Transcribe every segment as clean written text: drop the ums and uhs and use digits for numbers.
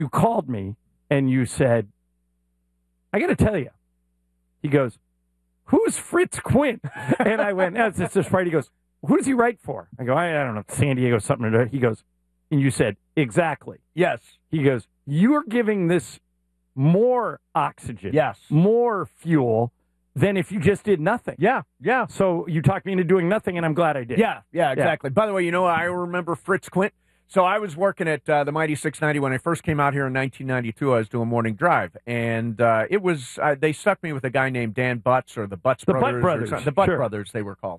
you called me and you said, I got to tell you. He goes, who's Fritz Quint? And I went, it's just right. He goes, who does he write for? I go, I don't know, San Diego something. He goes, and you said, exactly. Yes. He goes, you're giving this more oxygen, yes, more fuel than if you just did nothing. Yeah. So you talked me into doing nothing, and I'm glad I did. Yeah, exactly. By the way, I remember Fritz Quint. So I was working at the Mighty 690 when I first came out here in 1992. I was doing morning drive, and it was they stuck me with a guy named Dan Butts or the Butts Brothers. The Butt Brothers, they were called.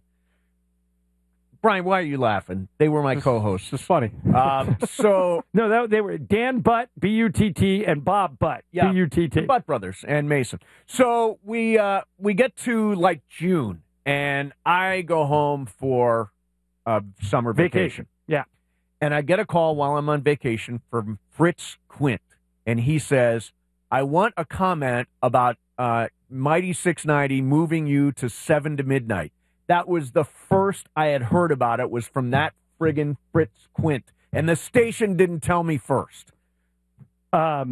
Brian, why are you laughing? They were my co-hosts. It's funny. No, they were Dan Butt, B-U-T-T, and Bob Butt, B-U-T-T. The Butt Brothers and Mason. So we get to like June, and I go home for summer vacation. Yeah. And I get a call while I'm on vacation from Fritz Quint, and he says, I want a comment about Mighty 690 moving you to 7 to midnight. That was the first I had heard about it, was from that friggin' Fritz Quint. And the station didn't tell me first. By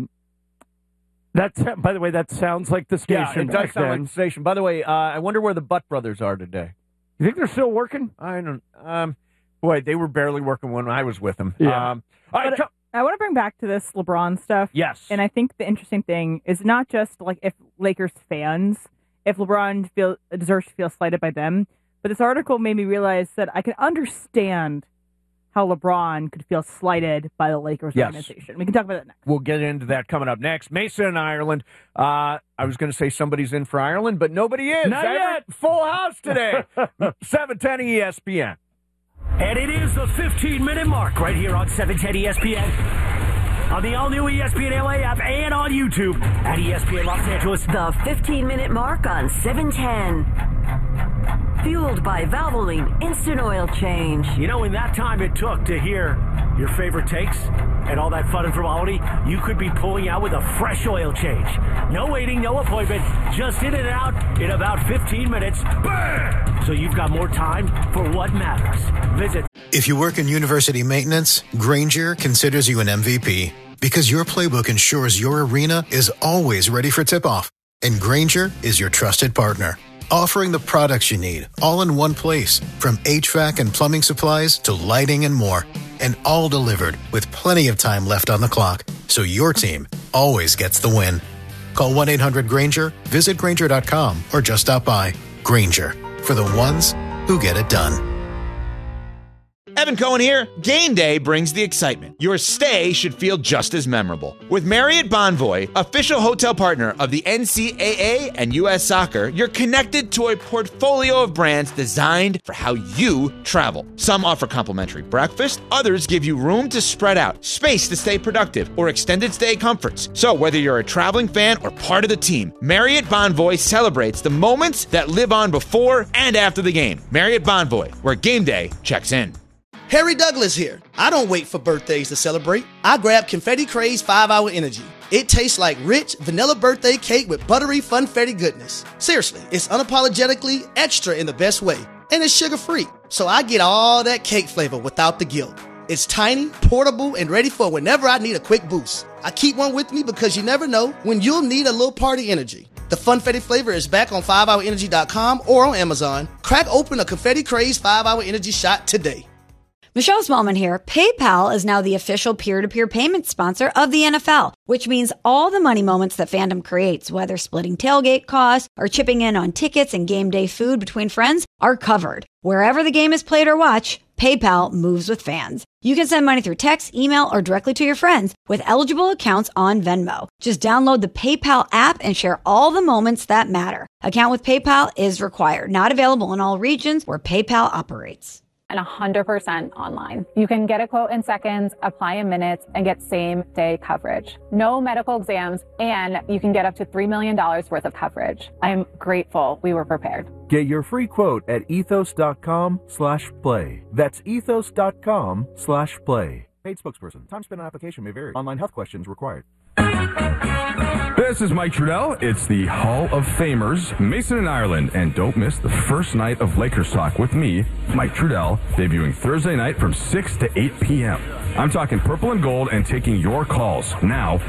the way, that sounds like the station. Yeah, it does sound like the station. By the way, I wonder where the Butt Brothers are today. You think they're still working? I don't. Boy, they were barely working when I was with them. Yeah. I want to bring back to this LeBron stuff. Yes. And I think the interesting thing is not just like if Lakers fans, if LeBron deserves to feel slighted by them, but this article made me realize that I can understand how LeBron could feel slighted by the Lakers organization. We can talk about that next. We'll get into that coming up next. Mason in Ireland. I was going to say somebody's in for Ireland, but nobody is. Not yet. Full house today. 710 ESPN. And it is the 15-minute mark right here on 710 ESPN. On the all-new ESPN LA app and on YouTube at ESPN Los Angeles. The 15-minute mark on 710. Fueled by Valvoline Instant Oil Change. In that time it took to hear your favorite takes and all that fun and frivolity, you could be pulling out with a fresh oil change. No waiting, no appointment, just in and out in about 15 minutes. Bam! So you've got more time for what matters. Visit. If you work in university maintenance, Grainger considers you an MVP because your playbook ensures your arena is always ready for tip-off. And Grainger is your trusted partner, offering the products you need all in one place, from HVAC and plumbing supplies to lighting and more. And all delivered with plenty of time left on the clock, so your team always gets the win. Call 1-800-GRAINGER, visit Grainger.com, or just stop by. Grainger, for the ones who get it done. Evan Cohen here. Game day brings the excitement. Your stay should feel just as memorable. With Marriott Bonvoy, official hotel partner of the NCAA and U.S. Soccer, you're connected to a portfolio of brands designed for how you travel. Some offer complimentary breakfast, others give you room to spread out, space to stay productive, or extended stay comforts. So whether you're a traveling fan or part of the team, Marriott Bonvoy celebrates the moments that live on before and after the game. Marriott Bonvoy, where game day checks in. Harry Douglas here. I don't wait for birthdays to celebrate. I grab Confetti Craze 5-Hour Energy. It tastes like rich vanilla birthday cake with buttery funfetti goodness. Seriously, it's unapologetically extra in the best way. And it's sugar-free, so I get all that cake flavor without the guilt. It's tiny, portable, and ready for whenever I need a quick boost. I keep one with me because you never know when you'll need a little party energy. The funfetti flavor is back on 5hourenergy.com or on Amazon. Crack open a Confetti Craze 5-Hour Energy shot today. Michelle Smallman here. PayPal is now the official peer-to-peer payment sponsor of the NFL, which means all the money moments that fandom creates, whether splitting tailgate costs or chipping in on tickets and game day food between friends, are covered. Wherever the game is played or watched, PayPal moves with fans. You can send money through text, email, or directly to your friends with eligible accounts on Venmo. Just download the PayPal app and share all the moments that matter. Account with PayPal is required. Not available in all regions where PayPal operates. And 100% online. You can get a quote in seconds, apply in minutes, and get same-day coverage. No medical exams, and you can get up to $3 million worth of coverage. I'm grateful we were prepared. Get your free quote at ethos.com/play. That's ethos.com/play. Paid spokesperson. Time spent on application may vary. Online health questions required. This is Mike Trudell. It's the Hall of Famers, Mason in Ireland, and don't miss the first night of Lakers Talk with me, Mike Trudell, debuting Thursday night from 6 to 8 p.m. I'm talking purple and gold and taking your calls. Now,